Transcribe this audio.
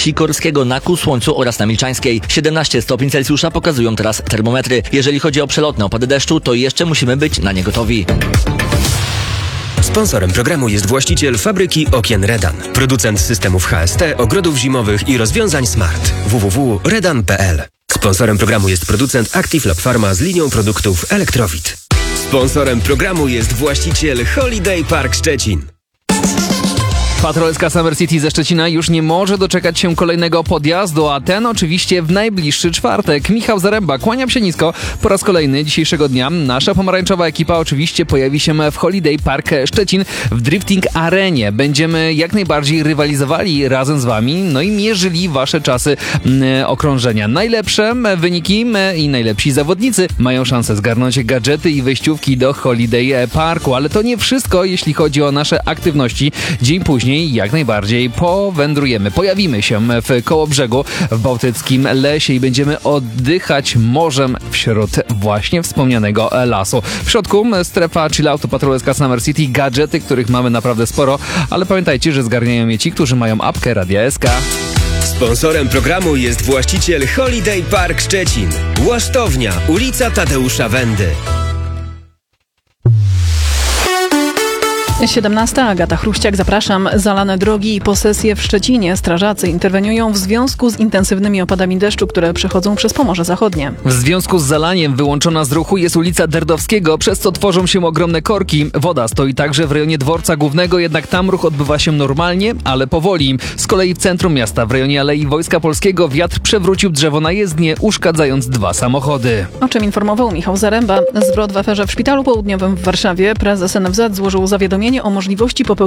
Sikorskiego na Kusłońcu oraz na Milczańskiej. 17 stopni Celsjusza pokazują teraz termometry. Jeżeli chodzi o przelotne opady deszczu, to jeszcze musimy być na nie gotowi. Sponsorem programu jest właściciel fabryki okien Redan. Producent systemów HST, ogrodów zimowych i rozwiązań smart. www.redan.pl. Sponsorem programu jest producent Active Lab Pharma z linią produktów Elektrowid. Sponsorem programu jest właściciel Holiday Park Szczecin. Patrol SK Summer City ze Szczecina już nie może doczekać się kolejnego podjazdu, a ten oczywiście w najbliższy czwartek. Michał Zaręba, kłaniam się nisko. Po raz kolejny dzisiejszego dnia nasza pomarańczowa ekipa oczywiście pojawi się w Holiday Park Szczecin w Drifting Arenie. Będziemy jak najbardziej rywalizowali razem z wami, no i mierzyli wasze czasy okrążenia. Najlepsze wyniki i najlepsi zawodnicy mają szansę zgarnąć gadżety i wejściówki do Holiday Parku, ale to nie wszystko, jeśli chodzi o nasze aktywności. Dzień później jak najbardziej powędrujemy. Pojawimy się w Kołobrzegu w bałtyckim lesie i będziemy oddychać morzem wśród właśnie wspomnianego lasu. W środku strefa chilloutu Patrol SK Summer City, gadżety, których mamy naprawdę sporo, ale pamiętajcie, że zgarniają je ci, którzy mają apkę Radia SK. Sponsorem programu jest właściciel Holiday Park Szczecin. Łasztownia, ulica Tadeusza Wendy. 17. Agata Chruściak, zapraszam. Zalane drogi i posesje w Szczecinie. Strażacy interweniują w związku z intensywnymi opadami deszczu, które przechodzą przez Pomorze Zachodnie. W związku z zalaniem wyłączona z ruchu jest ulica Derdowskiego, przez co tworzą się ogromne korki. Woda stoi także w rejonie Dworca Głównego, jednak tam ruch odbywa się normalnie, ale powoli. Z kolei w centrum miasta, w rejonie Alei Wojska Polskiego, wiatr przewrócił drzewo na jezdnię, uszkadzając 2 samochody. O czym informował Michał Zaręba. Zwrot w aferze w Szpitalu Południowym w Warszawie. Prezes NFZ złożył zawiadomienie o możliwości popełnienia